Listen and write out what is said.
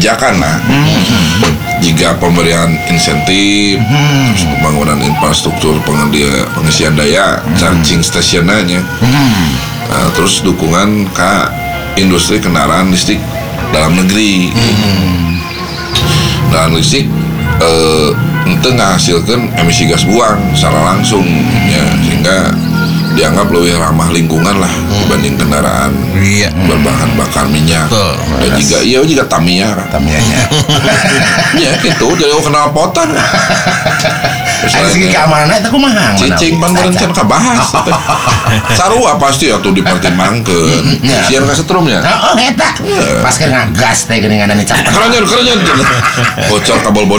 kebijakan lah. Jika pemberian insentif, terus pembangunan infrastruktur pengisian daya, charging stationnya, terus dukungan ke industri kendaraan listrik dalam negeri. Kendaraan listrik ente menghasilkan emisi gas buang secara langsung, ya, sehingga dianggap lebih ramah lingkungan lah dibanding kendaraan berbahan bakar minyak. Dan juga Tamiya ya gitu, jadi kenal potan. Segi keamanan itu kumaha? Cicing pan berencana kabahas. Sarua pasti atuh dipertimbangkeun. Sian ka setrumnya. Oh eta. Pas keur ngagas teh geuningan anu cap. Kerenyan. Bocor kabel